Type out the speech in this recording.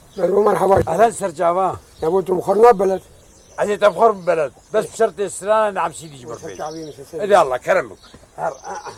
الو مرحبا. اهلا سر جاوا. يا ابو انتم مخرنا ببلد. عايز تبخر بالبلد بس بشرط السنه نعم سيدي جبر سر فيه. شعبي مش سر. ادي الله كرمك.